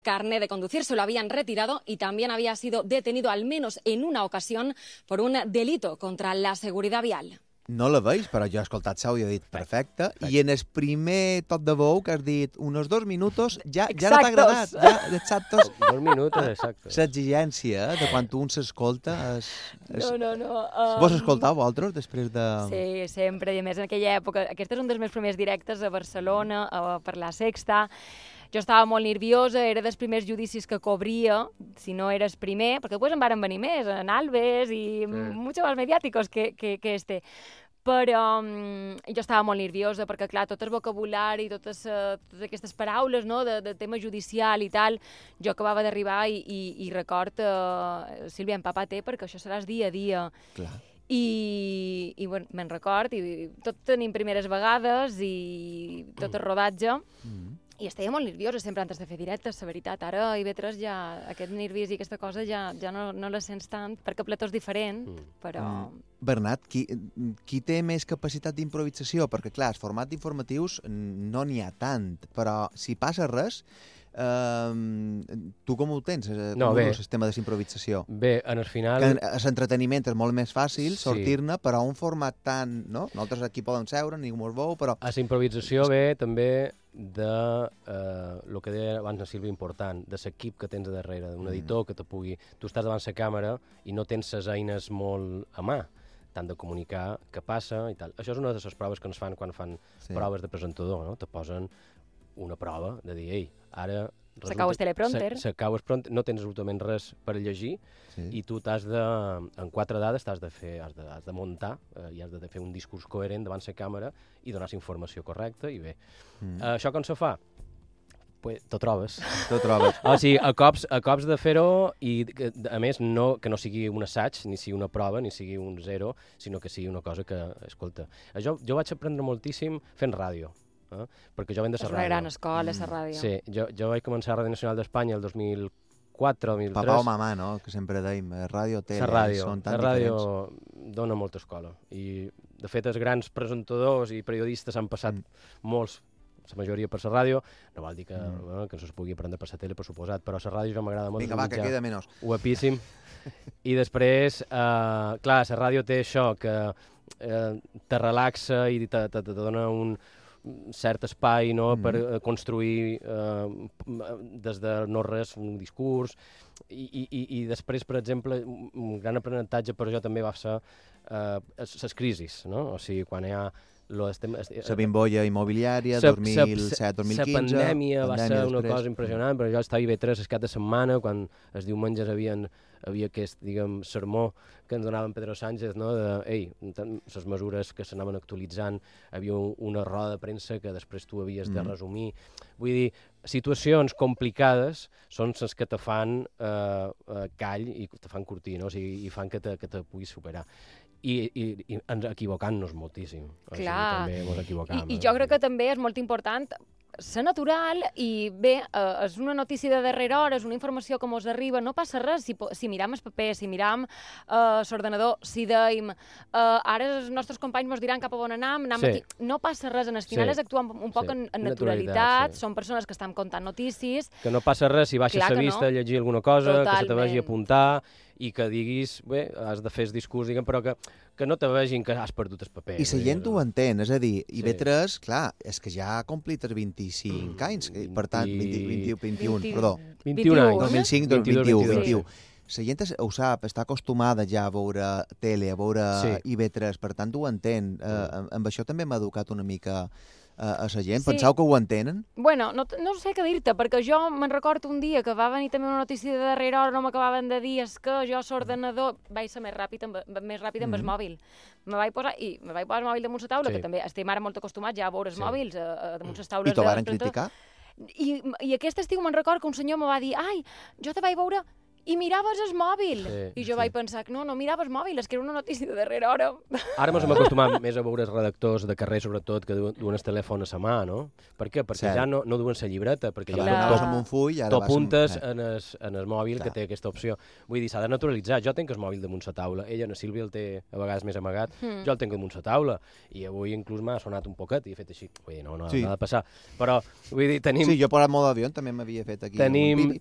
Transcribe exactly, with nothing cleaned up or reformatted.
carné de conducir, se lo habían retirado y también había sido detenido al menos en una ocasión por un delito contra la seguridad vial. No la veig, però jo he escoltat Sau i he dit perfecte. I en el primer tot de veu que has dit unos dos minutos, ja, ja no t'ha agradat. Ja, exactos. Dos minutos, exacte. L'exigència de quan un s'escolta és... és... No, no, no. Um... Vos escoltau, vosaltres, després de... Sí, sempre. I a més, en aquella època, aquest és un dels meus primers directes a Barcelona, a, per la Sexta. Jo estava molt nerviosa, era dels primers judicis que cobria, si no eres primer, perquè després en varen venir més, en Alves i sí. muchos más mediàticos que, que, que este. Però um, jo estava molt nerviosa perquè, clar, tot el vocabulari, totes, uh, totes aquestes paraules, no?, de, de tema judicial i tal, jo acabava d'arribar i, i, i record, uh, Sílvia, empapa-te, perquè això seràs dia a dia. Clar. I, i bueno, me'n record, i tot tenim primeres vegades i tot el rodatge, mm. i estava molt nerviosa sempre antes de fer directes, la veritat. Ara a I V tres ja aquest nervis i aquesta cosa ja, ja no, no la sents tant, perquè el plató és diferent, mm. però... Mm. Bernat, qui, qui té més capacitat d'improvisació? Perquè, clar, els formats informatius no n'hi ha tant, però si passa res... Uh, tu com ho tens, no, com el sistema d'improvisació? Bé, en el final... L'entreteniment és molt més fàcil, sí. sortir-ne, però un format tan... No? Nosaltres aquí podem seure, ningú ens veu, però... A la improvisació ve també de eh, el que deia abans la Sílvia, important, de l'equip que tens a darrere, d'un editor que te pugui... Tu estàs davant la càmera i no tens les eines molt a mà, tant de comunicar què passa i tal. Això és una de les proves que ens fan quan fan sí. proves de presentador, no? Te posen una prova de dir, ei, ara... S'acau el teleprompter. S'acau el prompter, no tens absolutament res per llegir sí. i tu t'has de, en quatre dades t'has de fer, has de, has de muntar eh, i has de fer un discurs coherent davant la càmera i donar la informació correcta i bé. Mm. Uh, això com se fa? Pues, t'ho trobes. T'ho trobes. O sigui, a cops, a cops de fer-ho i, a més, no, que no sigui un assaig, ni sigui una prova, ni sigui un zero, sinó que sigui una cosa que, escolta, jo, jo vaig aprendre moltíssim fent ràdio. Eh? Perquè jo venc de la ràdio. És una gran escola, la ràdio. Sí, jo, jo vaig començar a Ràdio Nacional d'Espanya el dos mil quatre, dos mil tres. Papà o mamà, no?, que sempre deim, ràdio, tele, ràdio, són tan la ràdio diferents. Dona molta escola. I, de fet, els grans presentadors i periodistes han passat mm. molts, la majoria per la ràdio, no vol dir que, mm. bueno, que no es pugui aprendre per la tele, per suposat, però la ràdio ja m'agrada molt. Vinga, va, que queda menys. Guapíssim. I després, eh, clar, la ràdio té això, que eh, te relaxa i te, te, te dona un cert espai, no, mm. per uh, construir uh, des de no res un discurs i, i, i després, per exemple, un gran aprenentatge per jo també va ser les uh, crisis, no? O sigui, quan hi ha la bimbolla immobiliària, dos mil set dos mil quinze... La pandèmia va ser una cosa impressionant, però jo estava a I V tres el cap de setmana, quan els diumenges havien, havia aquest, diguem, sermó que ens donaven Pedro Sánchez, no?, de, ei, les mesures que s'anaven actualitzant, havia una roda de premsa que després tu havies de resumir. Vull dir, situacions complicades són les que te fan eh, call i te fan curtir, no? O sigui, i fan que te, que te puguis superar. I, i, i ens equivocant-nos moltíssim. Clar, o sigui, també ens equivocam, I, i jo crec que també és molt important ser natural i bé, eh, és una notícia de darrera hora, és una informació que mos arriba, no passa res si, si miram el paper, si miram eh, l'ordenador, si deim, eh, ara els nostres companys mos diran cap a on anam, anam sí. aquí, no passa res, en el final sí. és actuar un, un poc sí. en, en naturalitat, naturalitat sí. Són persones que estan contant notícies. Que no passa res si baixes la vista no. a llegir alguna cosa, totalment. Que se te vegi apuntar i que diguis, bé, has de fer el discurs, diguem, però que, que no te vegin que has perdut el paper. I la gent ho entén, és a dir, I V tres, sí. clar, és que ja ha complit els vint-i-cinc anys, per tant, vint, vint, vint-i-un, perdó. vint-i-un anys. dos mil cinc, vint-i-un, vint-i-un. La gent ho sap, està acostumada ja a veure tele, a veure sí. I V tres, per tant ho entén. Uh, amb això també m'ha educat una mica a la gent. Sí. Penseu que ho entenen? Bueno, no, no sé què dir-te, perquè jo me'n recordo un dia que va venir també una notícia de darrera hora, no m'acabaven de dir, és que jo l'ordenador vaig ser més ràpid amb, més ràpid amb mm. el mòbil. Me vaig posar, i me vaig posar el mòbil damunt la taula, sí. que també estem ara molt acostumats ja a veure els sí. mòbils a, a, damunt les taules. I t'ho varen criticar? I, I aquest estiu me'n record que un senyor me va dir, ai, jo te vaig veure i miraves el mòbil. Sí, I jo sí. vaig pensar que no, no miraves el mòbil, és que era una notícia de darrera hora. Ara ens hem acostumat més a veure els redactors de carrer, sobretot, que duen, duen el telèfon a la mà, no? Per què? Perquè Cert. ja no, no duen la llibreta, perquè ja Clar. tot, amb un full i ara tot vas amb- puntes eh. en el, en el mòbil Clar. que té aquesta opció. Vull dir, s'ha de naturalitzar. Jo tenc el mòbil damunt la taula. Ella, na Sílvia, el té a vegades més amagat. Mm. Jo el tenc damunt la taula. I avui inclús m'ha sonat un poquet i he fet així. Vull dir, no, no, Sí. no ha de passar. Però, vull dir, tenim... Sí, jo he parat molt d'avió, també m'havia fet aquí Tenim, un pip.